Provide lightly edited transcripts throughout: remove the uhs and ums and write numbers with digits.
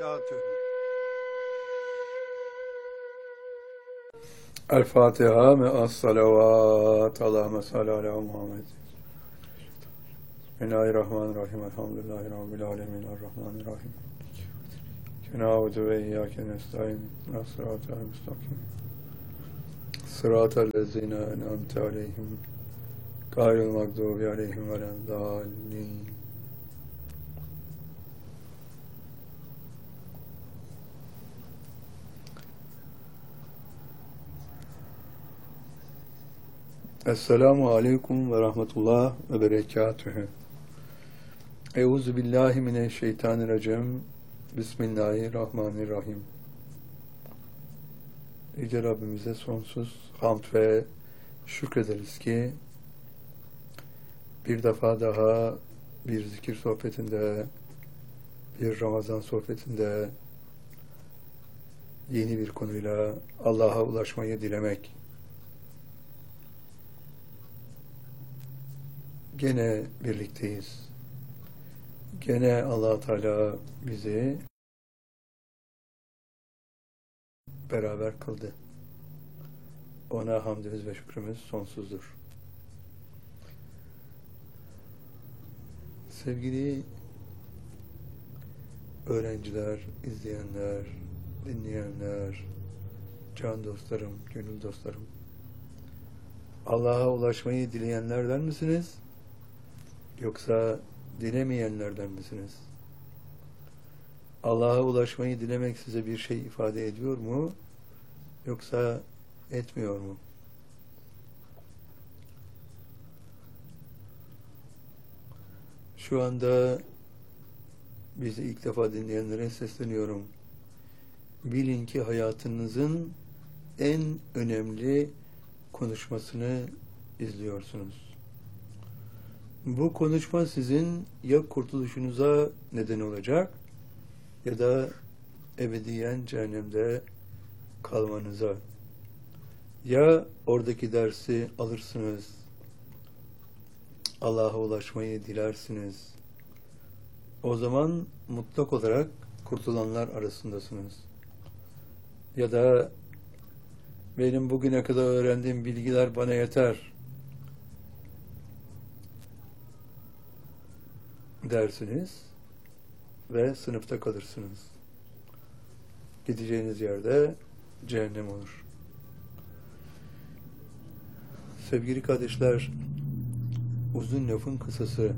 وبركاته. الفاتحة مع الصلوات اللهم صل على محمد. بسم الله الرحمن الرحيم الحمد لله رب العالمين الرحمن الرحيم نعبد وإياك نستعين الصراط المستقيم صراط الذين أنعمت عليهم غير المغضوب عليهم ولا الضالين. Esselamu Aleyküm ve Rahmetullah ve Berekatühü. Euzu billahi mineşşeytanirracim. Bismillahirrahmanirrahim. Yüce Rabbimize sonsuz hamd ve şükrederiz ki bir defa daha bir zikir sohbetinde, bir Ramazan sohbetinde yeni bir konuyla Allah'a ulaşmayı dilemek. Gene birlikteyiz. Gene Allah Teala bizi beraber kıldı. Ona hamdimiz ve şükrümüz sonsuzdur. Sevgili öğrenciler, izleyenler, dinleyenler, can dostlarım, gönül dostlarım, Allah'a ulaşmayı dileyenlerden misiniz? Yoksa dilemeyenlerden misiniz? Allah'a ulaşmayı dilemek size bir şey ifade ediyor mu? Yoksa etmiyor mu? Şu anda bizi ilk defa dinleyenlere sesleniyorum. Bilin ki hayatınızın en önemli konuşmasını izliyorsunuz. Bu konuşma sizin ya kurtuluşunuza neden olacak ya da ebediyen cehennemde kalmanıza. Ya oradaki dersi alırsınız, Allah'a ulaşmayı dilersiniz. O zaman mutlak olarak kurtulanlar arasındasınız. Ya da benim bugüne kadar öğrendiğim bilgiler bana yeter dersiniz ve sınıfta kalırsınız. Gideceğiniz yerde cehennem olur. Sevgili kardeşler, uzun lafın kısası,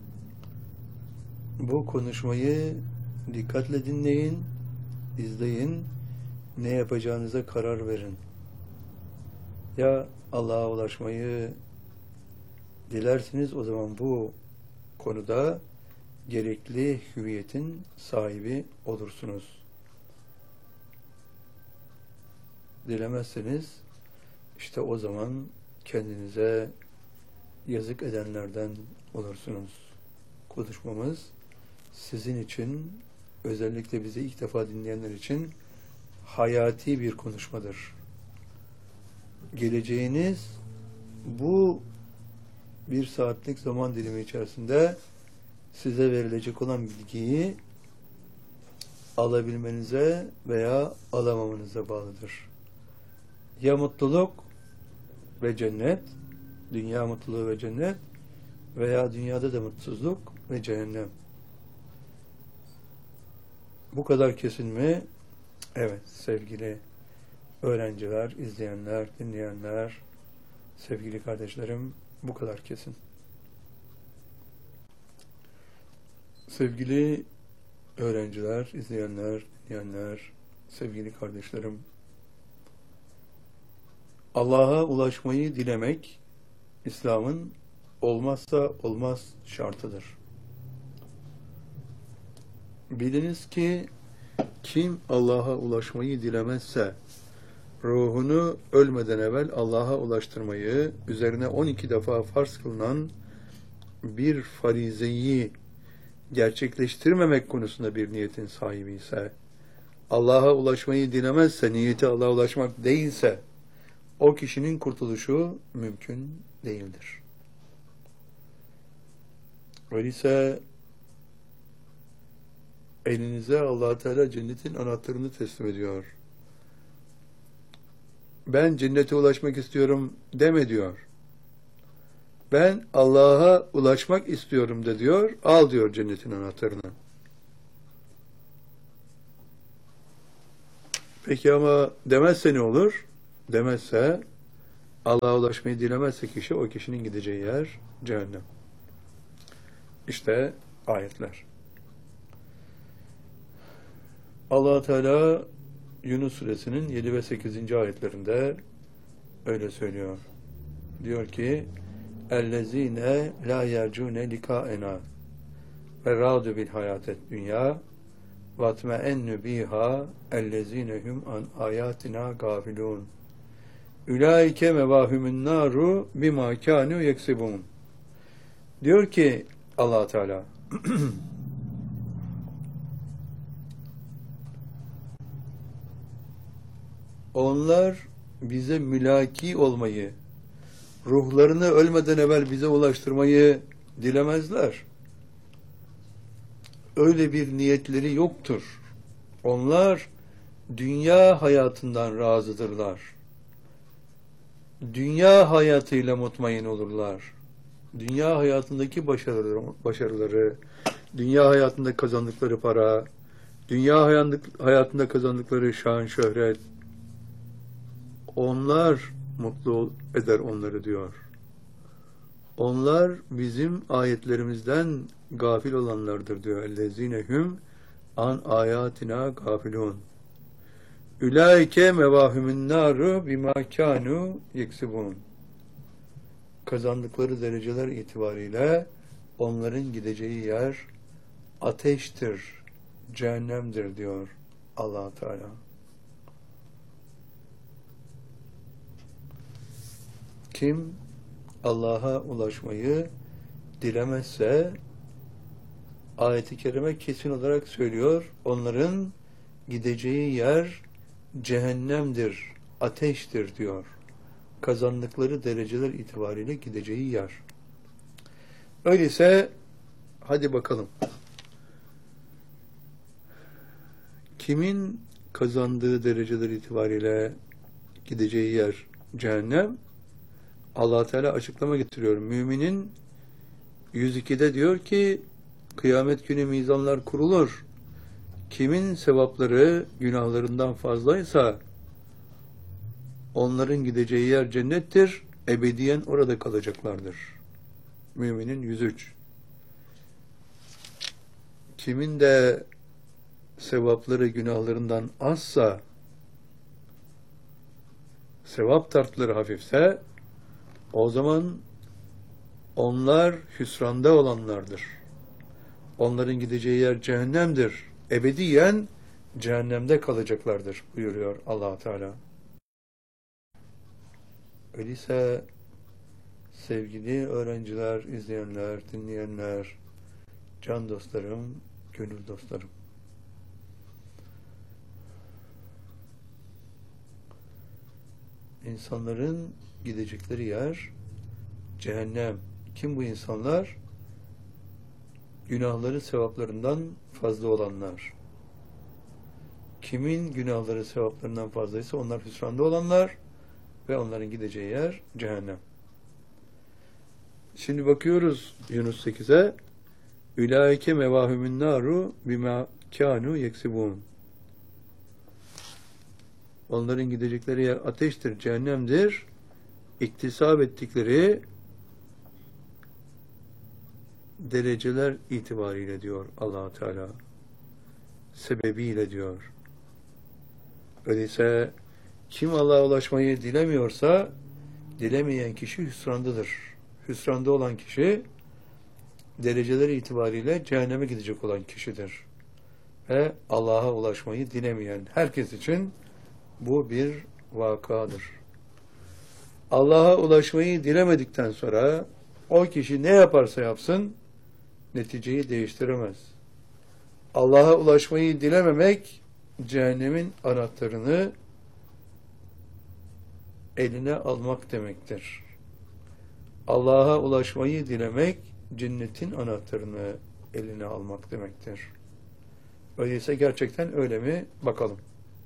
bu konuşmayı dikkatle dinleyin, izleyin, ne yapacağınıza karar verin. Ya Allah'a ulaşmayı dilersiniz, o zaman bu konuda gerekli hüviyetin sahibi olursunuz. Dilemezseniz işte o zaman kendinize yazık edenlerden olursunuz. Konuşmamız sizin için, özellikle bizi ilk defa dinleyenler için hayati bir konuşmadır. Geleceğiniz bu bir saatlik zaman dilimi içerisinde size verilecek olan bilgiyi alabilmenize veya alamamanıza bağlıdır. Ya mutluluk ve cennet, dünya mutluluğu ve cennet, veya dünyada da mutsuzluk ve cehennem. Bu kadar kesin mi? Evet sevgili öğrenciler, izleyenler, dinleyenler, sevgili kardeşlerim, bu kadar kesin. Sevgili öğrenciler, izleyenler, dinleyenler, sevgili kardeşlerim, Allah'a ulaşmayı dilemek, İslam'ın olmazsa olmaz şartıdır. Biliniz ki kim Allah'a ulaşmayı dilemezse, ruhunu ölmeden evvel Allah'a ulaştırmayı üzerine 12 defa farz kılınan bir farizeyi gerçekleştirmemek konusunda bir niyetin sahibi ise, Allah'a ulaşmayı dilemezse, niyeti Allah'a ulaşmak değilse, o kişinin kurtuluşu mümkün değildir. Öyleyse elinize Allah Teala cennetin anahtarını teslim ediyor. Ben cennete ulaşmak istiyorum deme diyor. Ben Allah'a ulaşmak istiyorum de diyor. Al diyor cennetin anahtarını. Peki ama demezse ne olur? Demezse, Allah'a ulaşmayı dilemezse kişi, o kişinin gideceği yer cehennem. İşte ayetler. Allah Teala Yunus suresinin 7 ve 8. ayetlerinde öyle söylüyor. Diyor ki: "Ellezine la yercune likaena ve radu bil hayatet dünya ve atma'ennu biha ellezine hum an ayatina gafilun. Ulaike mevahumun naru bima kanu yeksibun." Diyor ki Allah Teala onlar bize mülaki olmayı, ruhlarını ölmeden evvel bize ulaştırmayı dilemezler. Öyle bir niyetleri yoktur. Onlar dünya hayatından razıdırlar. Dünya hayatıyla mutmain olurlar. Dünya hayatındaki başarıları, dünya hayatında kazandıkları para, dünya hayatında kazandıkları şan, şöhret, onlar mutlu eder onları diyor. Onlar bizim ayetlerimizden gafil olanlardır diyor. Ellezinehum an ayatina gafilun. Ulaike mevahumun naru bima kanu yeksibun. Kazandıkları dereceler itibariyle onların gideceği yer ateştir, cehennemdir diyor Allah Teala. Kim Allah'a ulaşmayı dilemezse, ayet-i kerime kesin olarak söylüyor, onların gideceği yer cehennemdir, ateştir diyor. Kazandıkları dereceler itibariyle gideceği yer. Öyleyse hadi bakalım. Kimin kazandığı dereceler itibariyle gideceği yer cehennem? Allah Teala açıklama getiriyor. Müminin 102'de diyor ki kıyamet günü mizanlar kurulur. Kimin sevapları günahlarından fazlaysa onların gideceği yer cennettir. Ebediyen orada kalacaklardır. Müminin 103. Kimin de sevapları günahlarından azsa, sevap tartıları hafifse, o zaman onlar hüsranda olanlardır. Onların gideceği yer cehennemdir. Ebediyen cehennemde kalacaklardır buyuruyor Allah Teala. Öyleyse sevgili öğrenciler, izleyenler, dinleyenler, can dostlarım, gönül dostlarım, İnsanların gidecekleri yer cehennem. Kim bu insanlar? Günahları sevaplarından fazla olanlar. Kimin günahları sevaplarından fazlaysa onlar hüsranda olanlar ve onların gideceği yer cehennem. Şimdi bakıyoruz Yunus 8'e. Ulaike mevahumun naru bima kanu yeksibun. Onların gidecekleri yer ateştir, cehennemdir. İktisap ettikleri dereceler itibariyle diyor Allah Teala. Sebebiyle diyor. Öyleyse kim Allah'a ulaşmayı dilemiyorsa, dilemeyen kişi hüsrandadır. Hüsranda olan kişi dereceleri itibariyle cehenneme gidecek olan kişidir. Ve Allah'a ulaşmayı dilemeyen herkes için bu bir vakadır. Allah'a ulaşmayı dilemedikten sonra o kişi ne yaparsa yapsın neticeyi değiştiremez. Allah'a ulaşmayı dilememek cehennemin anahtarını eline almak demektir. Allah'a ulaşmayı dilemek cennetin anahtarını eline almak demektir. Öyleyse gerçekten öyle mi? Bakalım.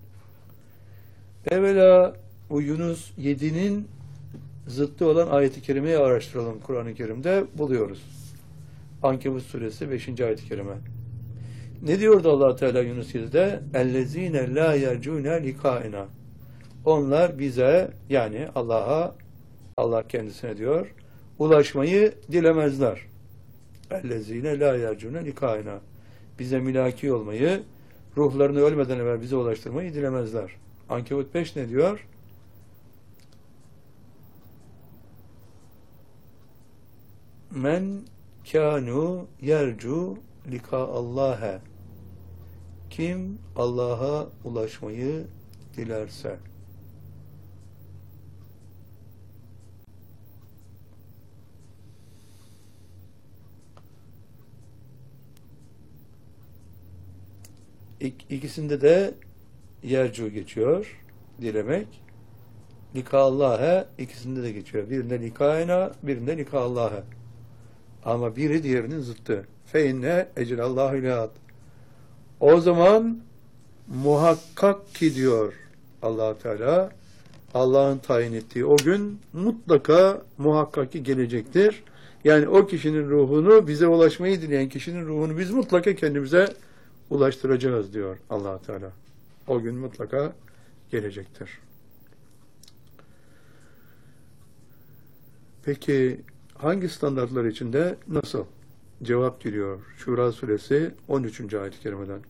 Evvela bu Yunus 7'nin zıttı olan ayet-i kerimeyi araştıralım. Kur'an-ı Kerim'de buluyoruz. Ankebut suresi 5. ayet-i kerime. Ne diyordu Allah Teala Yunus 7'de? اَلَّذ۪ينَ لَا يَرْجُونَ لِقَائِنَا. Onlar bize, yani Allah'a, Allah kendisine diyor, ulaşmayı dilemezler. اَلَّذ۪ينَ لَا يَرْجُونَ لِقَائِنَا. Bize mülaki olmayı, ruhlarını ölmeden evvel bize ulaştırmayı dilemezler. Ankebut 5 ne diyor? Men kânû yercu likâallâhe. Kim Allah'a ulaşmayı dilerse. İkisinde de yercu geçiyor, dilemek. Likâallâhe ikisinde de geçiyor. Birinde likâina, birinde likâallâhe. Ama biri diğerinin zıttı. Fe inne ecelallahu lâd. O zaman muhakkak ki diyor Allah Teala, Allah'ın tayin ettiği o gün mutlaka muhakkak ki gelecektir. Yani o kişinin ruhunu, bize ulaşmayı dileyen kişinin ruhunu biz mutlaka kendimize ulaştıracağız diyor Allah Teala. O gün mutlaka gelecektir. Peki hangi standartlar içinde nasıl? Cevap geliyor. Şura suresi 13. ayet-i kerimeden.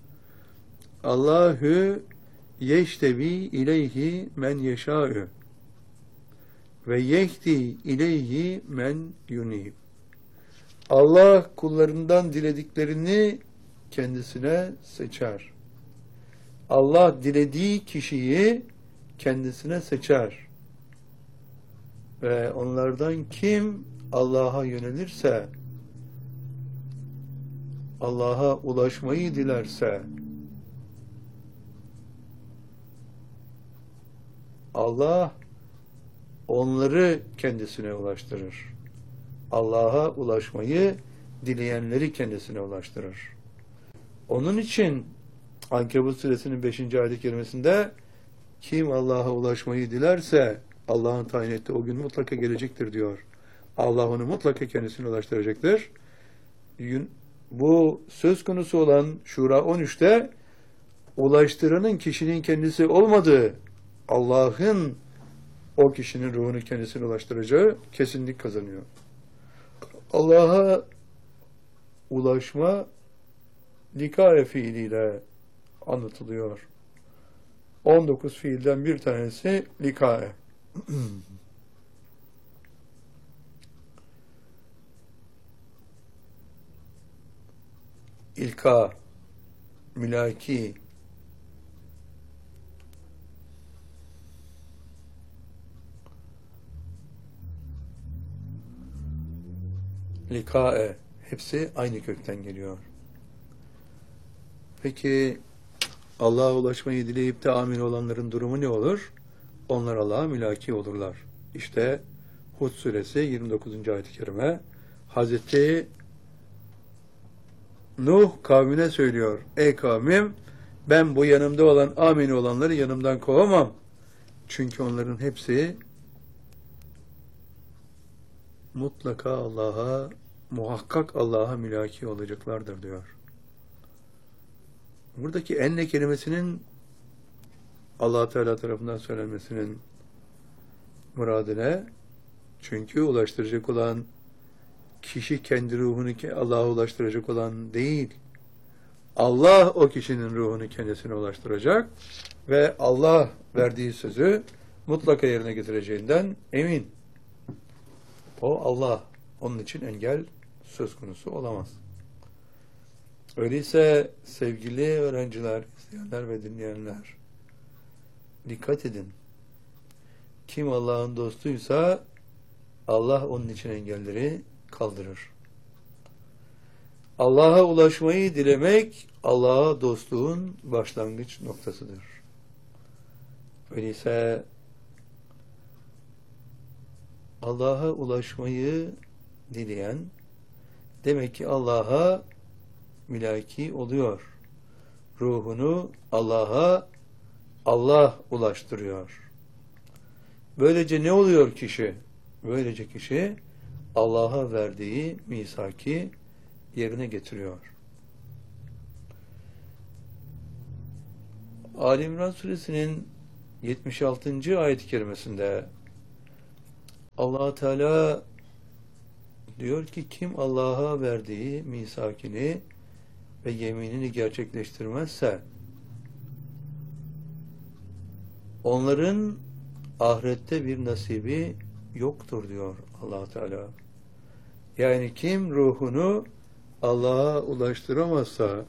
Allahu yeştevi ileyhi men yeşâ'ü ve yehdi ileyhi men yunib. Allah kullarından dilediklerini kendisine seçer. Allah dilediği kişiyi kendisine seçer. Ve onlardan kim Allah'a yönelirse, Allah'a ulaşmayı dilerse, Allah onları kendisine ulaştırır. Allah'a ulaşmayı dileyenleri kendisine ulaştırır. Onun için Ankebut suresinin 5. ayet-i kerimesinde kim Allah'a ulaşmayı dilerse Allah'ın tayin ettiği o gün mutlaka gelecektir diyor. Allah onu mutlaka kendisine ulaştıracaktır. Bu söz konusu olan Şura 13'te ulaştıranın kişinin kendisi olmadığı, Allah'ın o kişinin ruhunu kendisine ulaştıracağı kesinlik kazanıyor. Allah'a ulaşma likae fiiliyle anlatılıyor. 19 fiilden bir tanesi likae. İlka, mülaki, likae, hepsi aynı kökten geliyor. Peki Allah'a ulaşmayı dileyip de amin olanların durumu ne olur? Onlar Allah'a mülaki olurlar. İşte Hud suresi 29. ayet-i kerime Hazreti Nuh kavmine söylüyor. Ey kavmim, ben bu yanımda olan amin olanları yanımdan kovamam. Çünkü onların hepsi mutlaka Allah'a, muhakkak Allah'a mülaki olacaklardır diyor. Buradaki enne kelimesinin Allah Teala tarafından söylenmesinin muradı ne? Çünkü ulaştıracak olan kişi kendi ruhunu Allah'a ulaştıracak olan değil. Allah o kişinin ruhunu kendisine ulaştıracak ve Allah verdiği sözü mutlaka yerine getireceğinden emin. O Allah. Onun için engel söz konusu olamaz. Öyleyse sevgili öğrenciler, izleyenler ve dinleyenler, dikkat edin. Kim Allah'ın dostuysa Allah onun için engelleri kaldırır. Allah'a ulaşmayı dilemek Allah'a dostluğun başlangıç noktasıdır. Öyleyse Allah'a ulaşmayı dileyen demek ki Allah'a mülaki oluyor. ruhunu Allah'a Allah ulaştırıyor. Böylece ne oluyor kişi? Böylece kişi Allah'a verdiği misaki yerine getiriyor. Ali İmran suresinin 76. ayet-i kerimesinde Allah Teala diyor ki kim Allah'a verdiği misakini ve yeminini gerçekleştirmezse onların ahirette bir nasibi yoktur diyor Allah Teala. Yani kim ruhunu Allah'a ulaştıramazsa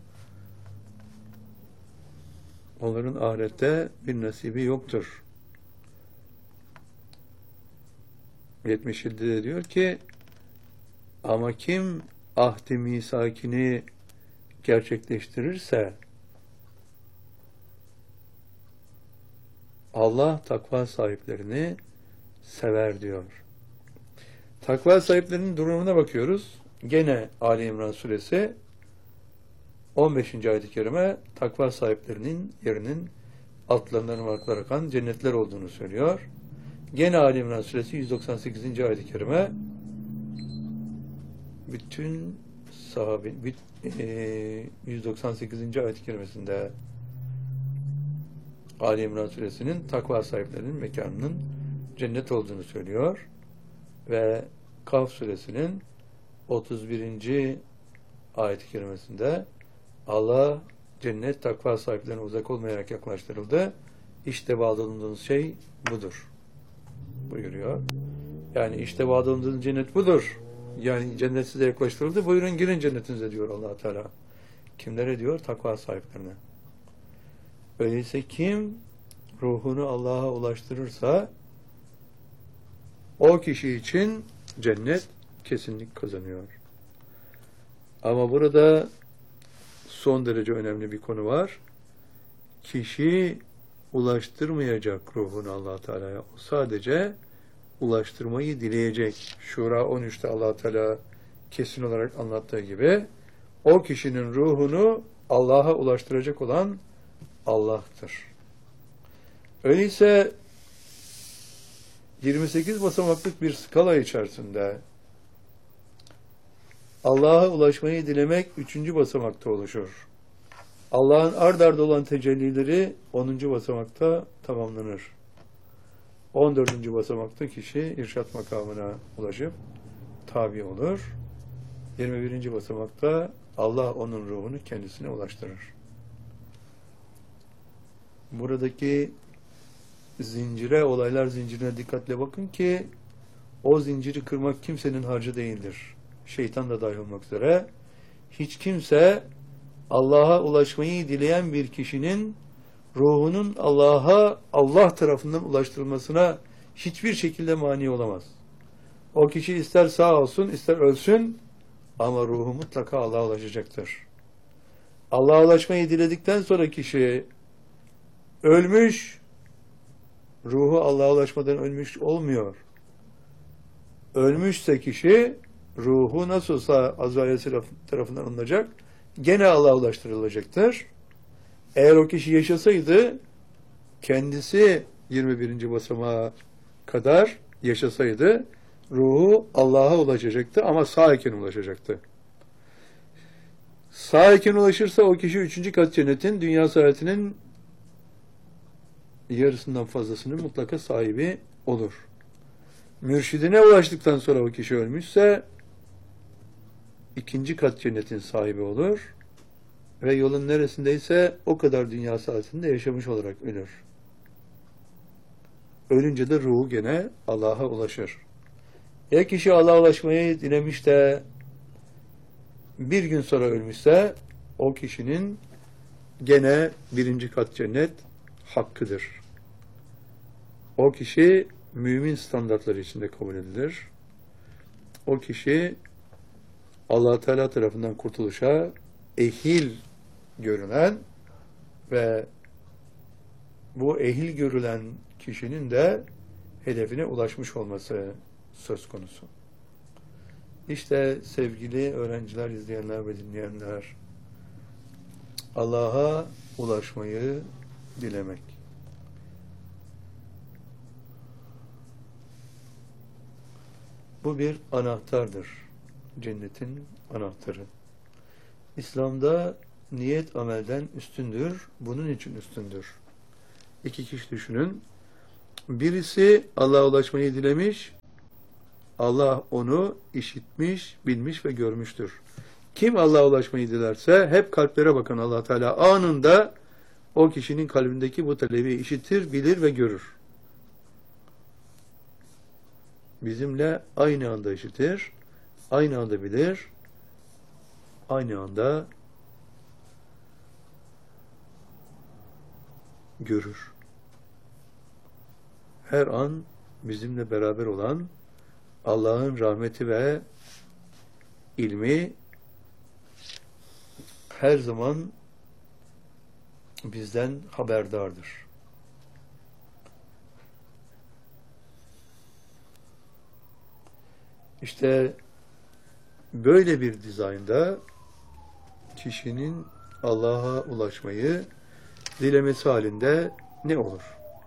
onların ahirette bir nasibi yoktur. 77'de diyor ki ama kim ahd-i misakini gerçekleştirirse Allah takva sahiplerini sever diyor. Takva sahiplerinin durumuna bakıyoruz. Gene Ali İmran suresi 15. ayet-i kerime takva sahiplerinin yerinin altlarından ırmaklar akan cennetler olduğunu söylüyor. Gene Ali İmran suresi 198. ayet-i kerime bütün 198. ayet-i kerimesinde Ali İmran suresinin takva sahiplerinin mekanının cennet olduğunu söylüyor ve Kaf suresinin 31. ayet-i kerimesinde Allah cennet takva sahiplerine uzak olmayarak yaklaştırıldı. İşte vaad olunduğunuz şey budur buyuruyor. Yani işte vaad olunduğunuz cennet budur. Yani cennet size yaklaştırıldı. Buyurun girin cennetinize diyor Allah Teala. Kimlere diyor? Takva sahiplerine. Öyleyse kim ruhunu Allah'a ulaştırırsa o kişi için cennet kesinlik kazanıyor. Ama burada son derece önemli bir konu var. Kişi ulaştırmayacak ruhunu Allah Teala'ya. O sadece ulaştırmayı dileyecek. Şura 13'te Allah Teala kesin olarak anlattığı gibi o kişinin ruhunu Allah'a ulaştıracak olan Allah'tır. Öyleyse 28 basamaklık bir skala içerisinde Allah'a ulaşmayı dilemek 3. basamakta oluşur. Allah'ın ard arda olan tecellileri 10. basamakta tamamlanır. 14. basamakta kişi irşat makamına ulaşıp tabi olur. 21. basamakta Allah onun ruhunu kendisine ulaştırır. Buradaki zincire, olaylar zincirine dikkatle bakın ki o zinciri kırmak kimsenin harcı değildir. Şeytan da dahil olmak üzere. Hiç kimse Allah'a ulaşmayı dileyen bir kişinin ruhunun Allah'a, Allah tarafından ulaştırılmasına hiçbir şekilde mani olamaz. O kişi ister sağ olsun, ister ölsün ama ruhu mutlaka Allah'a ulaşacaktır. Allah'a ulaşmayı diledikten sonra kişi ölmüş, ruhu Allah'a ulaşmadan ölmüş olmuyor. Ölmüşse kişi, ruhu nasıl olsa Azrail tarafından alınacak, gene Allah'a ulaştırılacaktır. Eğer o kişi yaşasaydı, kendisi 21. basamağa kadar yaşasaydı, ruhu Allah'a ulaşacaktı ama sağ iken ulaşacaktı. Sağ iken ulaşırsa o kişi 3. kat cennetin, dünya saadetinin yarısından fazlasının mutlaka sahibi olur. Mürşidine ulaştıktan sonra o kişi ölmüşse 2. kat cennetin sahibi olur ve yolun neresindeyse o kadar dünya saatinde yaşamış olarak ölür. Ölünce de ruhu gene Allah'a ulaşır. Ya kişi Allah'a ulaşmayı dilemiş de bir gün sonra ölmüşse o kişinin gene 1. kat cennet hakkıdır. O kişi mümin standartları içinde kabul edilir. O kişi Allah Teala tarafından kurtuluşa ehil görülen ve bu ehil görülen kişinin de hedefine ulaşmış olması söz konusu. İşte sevgili öğrenciler, izleyenler ve dinleyenler, Allah'a ulaşmayı dilemek. Bu bir anahtardır. Cennetin anahtarı. İslam'da niyet amelden üstündür. Bunun için üstündür. İki kişi düşünün. Birisi Allah'a ulaşmayı dilemiş. Allah onu işitmiş, bilmiş ve görmüştür. Kim Allah'a ulaşmayı dilerse hep kalplere bakan Allah Teala anında o kişinin kalbindeki bu talebi işitir, bilir ve görür. Bizimle aynı anda işitir, aynı anda bilir, aynı anda görür. Her an bizimle beraber olan Allah'ın rahmeti ve ilmi her zaman bizden haberdardır. İşte böyle bir dizaynda kişinin Allah'a ulaşmayı dilemesi halinde ne olur?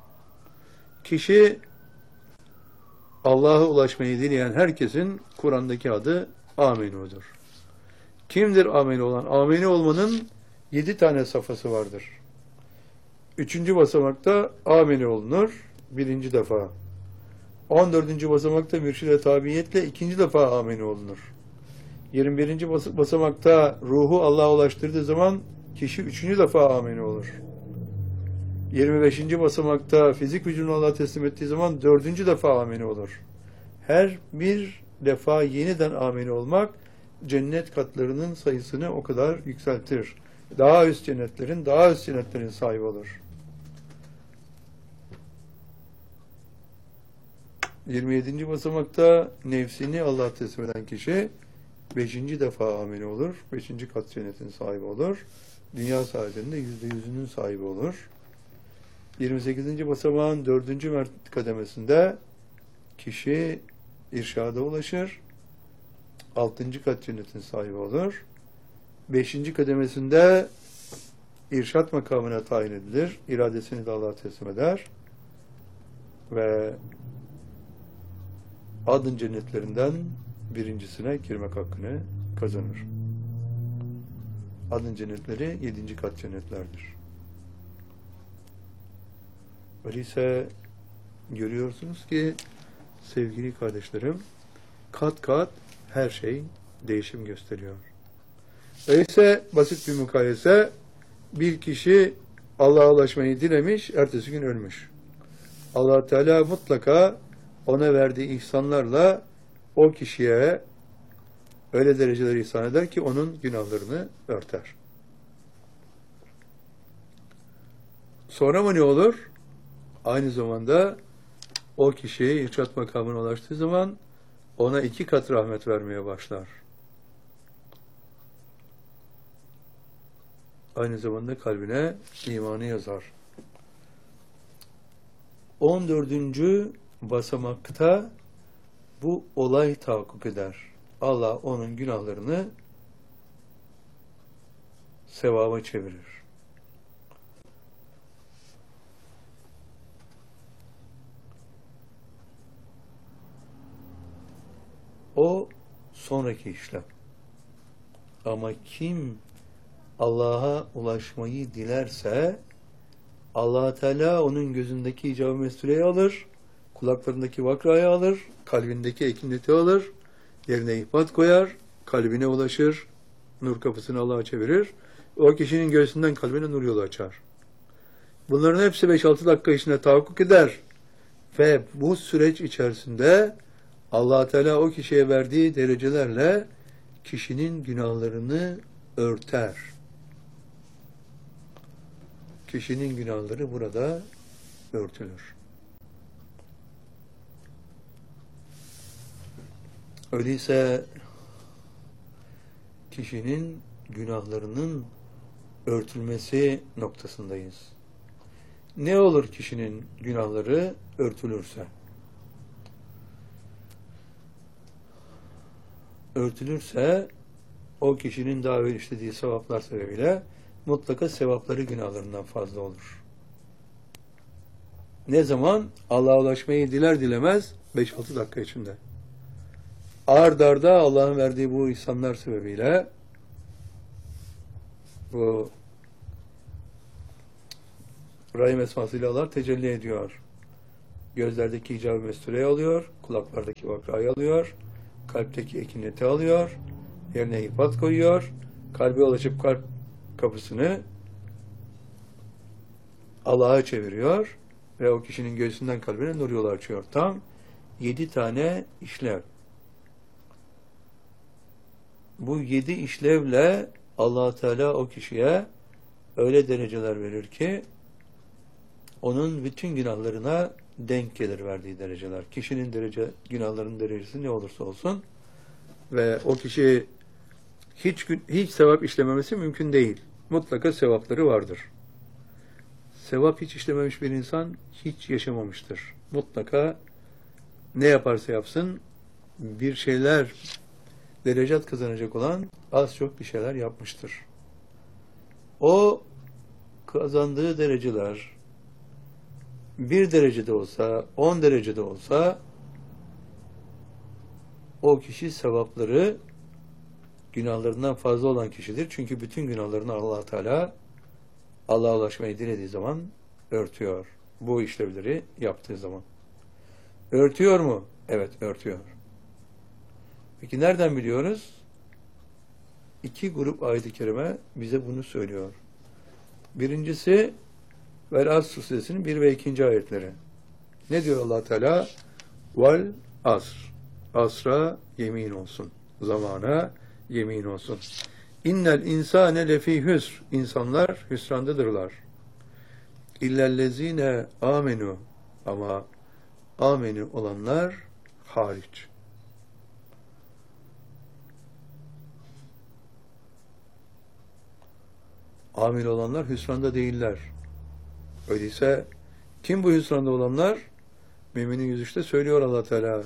Kişi Allah'a ulaşmayı dileyen herkesin Kur'an'daki adı Amenu'dur. Kimdir Amenu olan? Amenu olmanın 7 tane safhası vardır. 3. basamakta Amenu olunur. 1. defa. 14. basamakta mürşide tabiiyetle 2. defa Amenu olunur. 21. basamakta ruhu Allah'a ulaştırdığı zaman kişi 3. defa Amenu olur. 25. basamakta fizik vücudunu Allah'a teslim ettiği zaman 4. defa ameni olur. Her bir defa yeniden ameni olmak cennet katlarının sayısını o kadar yükseltir. Daha üst cennetlerin sahibi olur. 27. basamakta nefsini Allah'a teslim eden kişi 5. defa ameni olur. 5. kat cennetin sahibi olur. Dünya saadetinde %100'ünün sahibi olur. 28. basamağın 4. kademesinde kişi irşada ulaşır. 6. kat cennetin sahibi olur. 5. kademesinde irşat makamına tayin edilir. İradesini de Allah'a teslim eder. Ve adın cennetlerinden birincisine girmek hakkını kazanır. Adın cennetleri 7. kat cennetlerdir. Öyleyse görüyorsunuz ki sevgili kardeşlerim kat kat her şey değişim gösteriyor. Öyleyse basit bir mukayese bir kişi Allah'a ulaşmayı dilemiş, ertesi gün ölmüş. Allah Teala mutlaka ona verdiği ihsanlarla o kişiye öyle dereceler ihsan eder ki onun günahlarını örter. Sonra mı ne olur? Aynı zamanda o kişi irşat makamına ulaştığı zaman ona 2 kat rahmet vermeye başlar. Aynı zamanda kalbine imanı yazar. 14. basamakta bu olay tahakkuk eder. Allah onun günahlarını sevaba çevirir. O sonraki işlem. Ama kim Allah'a ulaşmayı dilerse Allah Teala onun gözündeki icab-ı mesureyi alır, kulaklarındaki vakrayı alır, kalbindeki ekinleti alır, yerine ihbat koyar, kalbine ulaşır, nur kapısını Allah'a çevirir, o kişinin göğsünden kalbine nur yolu açar. Bunların hepsi 5-6 dakika içinde tahakkuk eder ve bu süreç içerisinde Allah Teala o kişiye verdiği derecelerle kişinin günahlarını örter. Kişinin günahları burada örtülür. Öyleyse kişinin günahlarının örtülmesi noktasındayız. Ne olur kişinin günahları örtülürse? Örtülürse o kişinin daha evvel işlediği sevaplar sebebiyle mutlaka sevapları günahlarından fazla olur. Ne zaman? Allah'a ulaşmayı diler dilemez 5-6 dakika içinde. Ard arda Allah'ın verdiği bu ihsanlar sebebiyle bu Rahim esmasıyla Allah tecelli ediyor. Gözlerdeki icab-ı mestureyi alıyor, kulaklardaki vakrayı alıyor, kalpteki ekineti alıyor, yerine hifat koyuyor, kalbe ulaşıp kalp kapısını Allah'a çeviriyor ve o kişinin göğsünden kalbine nur yolu açıyor. Tam 7 tane işlev. Bu 7 işlevle Allah Teala o kişiye öyle dereceler verir ki onun bütün günahlarına denk gelir verdiği dereceler. Kişinin günahlarının derecesi ne olursa olsun ve o kişi hiç sevap işlememesi mümkün değil. Mutlaka sevapları vardır. Sevap hiç işlememiş bir insan hiç yaşamamıştır. Mutlaka ne yaparsa yapsın bir şeyler derecat kazanacak olan az çok bir şeyler yapmıştır. O kazandığı dereceler 1 derecede olsa, 10 derecede olsa o kişi sevapları günahlarından fazla olan kişidir. Çünkü bütün günahlarını Allah Teala Allah'a ulaşmayı dilediği zaman örtüyor. Bu işlevleri yaptığı zaman. Örtüyor mu? Evet, örtüyor. Peki nereden biliyoruz? 2 grup ayet-i kerime bize bunu söylüyor. Birincisi Vel Asr suresinin 1 ve 2. ayetleri. Ne diyor Allah Teala? Vel Asr. Asra yemin olsun. Zamana yemin olsun. İnnel insane lefî hüsr. İnsanlar hüsrandadırlar. İllellezine amenu. Ama amenu olanlar hariç. Amil olanlar hüsranda değiller. Öyleyse kim bu hüsranda olanlar? Mümin-i 103'te söylüyor Allah Teala.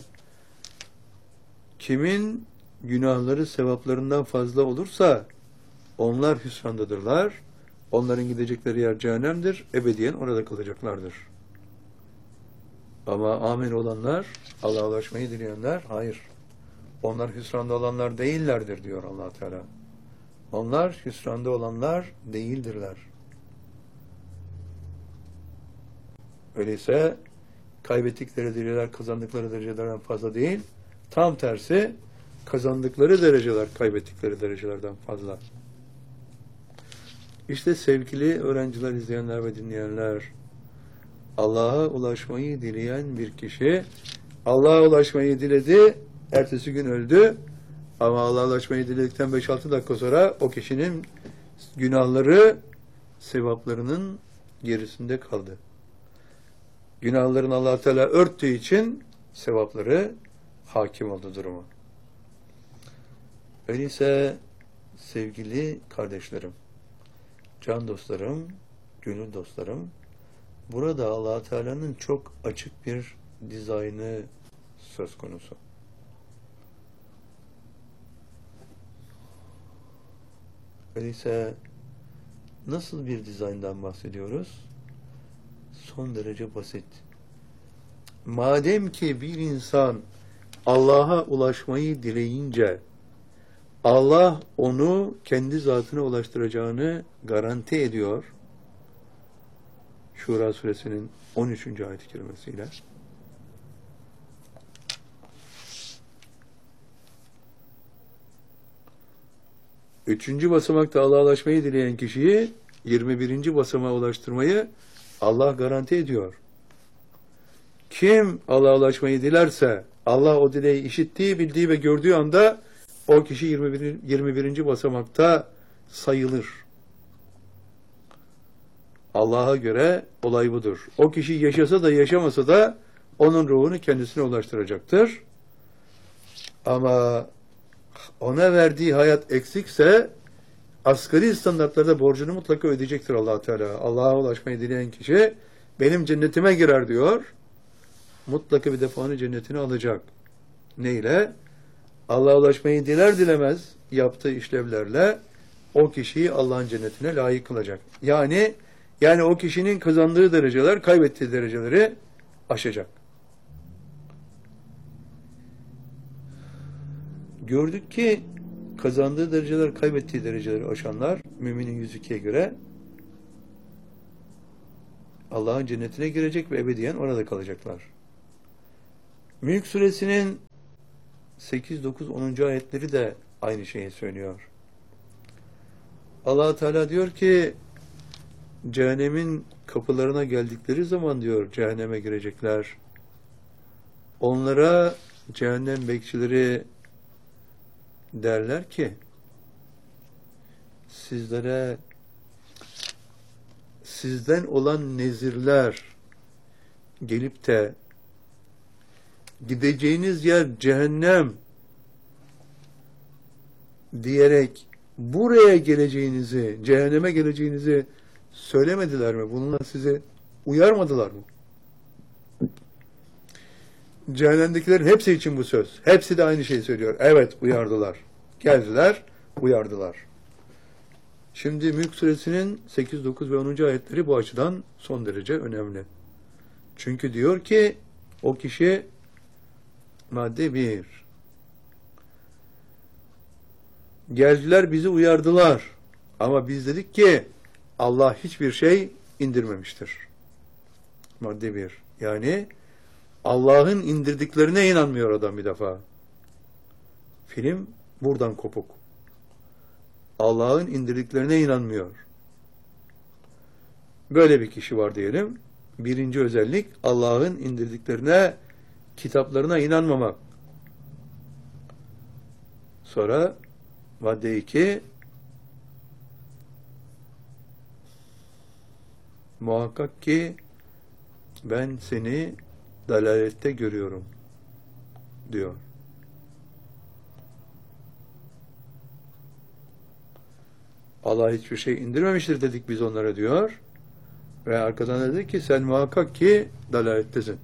Kimin günahları sevaplarından fazla olursa onlar hüsrandadırlar. Onların gidecekleri yer cehennemdir. Ebediyen orada kalacaklardır. Ama amel olanlar, Allah'a ulaşmayı dileyenler, hayır. Onlar hüsranda olanlar değillerdir diyor Allah Teala. Onlar hüsranda olanlar değildirler. Öyleyse kaybettikleri dereceler kazandıkları derecelerden fazla değil. Tam tersi kazandıkları dereceler kaybettikleri derecelerden fazla. İşte sevgili öğrenciler, izleyenler ve dinleyenler, Allah'a ulaşmayı dileyen bir kişi Allah'a ulaşmayı diledi, ertesi gün öldü ama Allah'a ulaşmayı diledikten 5-6 dakika sonra o kişinin günahları sevaplarının gerisinde kaldı. Günahlarını Allah Teala örttüğü için sevapları hakim oldu durumu. Öyleyse sevgili kardeşlerim, can dostlarım, gönül dostlarım, burada Allah Teala'nın çok açık bir dizaynı söz konusu. Öyleyse nasıl bir dizayndan bahsediyoruz? Son derece basit. Madem ki bir insan Allah'a ulaşmayı dileyince Allah onu kendi zatına ulaştıracağını garanti ediyor. Şura suresinin 13. ayet-i kerimesiyle. Üçüncü basamakta Allah'a ulaşmayı dileyen kişiyi 21. basamağa ulaştırmayı Allah garanti ediyor. Kim Allah'a ulaşmayı dilerse Allah o dileği işittiği, bildiği ve gördüğü anda o kişi 21. basamakta sayılır. Allah'a göre olay budur. O kişi yaşasa da yaşamasa da onun ruhunu kendisine ulaştıracaktır. Ama ona verdiği hayat eksikse asgari standartlarda borcunu mutlaka ödeyecektir Allah Teala. Allah'a ulaşmayı dileyen kişi benim cennetime girer diyor. Mutlaka bir defa onu cennetine alacak. Neyle? Allah'a ulaşmayı diler dilemez yaptığı işlevlerle o kişiyi Allah'ın cennetine layık kılacak. Yani o kişinin kazandığı dereceler kaybettiği dereceleri aşacak. Gördük ki kazandığı dereceler kaybettiği dereceleri aşanlar Müminin 102'ye göre Allah'ın cennetine girecek ve ebediyen orada kalacaklar. Mülk suresinin 8, 9, 10. ayetleri de aynı şeyi söylüyor. Allah Teala diyor ki cehennemin kapılarına geldikleri zaman diyor cehenneme girecekler. Onlara cehennem bekçileri derler ki sizlere sizden olan nezirler gelip de gideceğiniz yer cehennem diyerek buraya geleceğinizi, cehenneme geleceğinizi söylemediler mi? Bununla sizi uyarmadılar mı? Cehennemdekilerin hepsi için bu söz. Hepsi de aynı şeyi söylüyor. Evet, uyardılar. Geldiler, uyardılar. Şimdi Mülk Suresinin 8, 9 ve 10. ayetleri bu açıdan son derece önemli. Çünkü diyor ki o kişi madde 1. Geldiler bizi uyardılar. Ama biz dedik ki Allah hiçbir şey indirmemiştir. Madde 1. Yani Allah'ın indirdiklerine inanmıyor adam bir defa. Film buradan kopuk. Allah'ın indirdiklerine inanmıyor. Böyle bir kişi var diyelim. Birinci özellik Allah'ın indirdiklerine, kitaplarına inanmamak. Sonra madde 2 muhakkak ki ben seni dalalette görüyorum diyor. Allah hiçbir şey indirmemiştir dedik biz onlara diyor. Ve arkadan dedi ki sen muhakkak ki dalalettesin.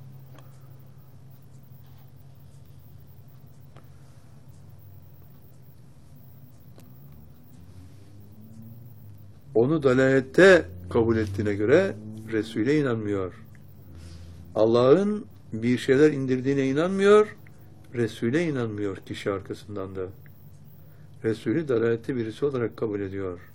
Onu dalalette kabul ettiğine göre Resul'e inanmıyor. Allah'ın bir şeyler indirdiğine inanmıyor, Resul'e inanmıyor kişi arkasından da. Resulü dalalette birisi olarak kabul ediyor.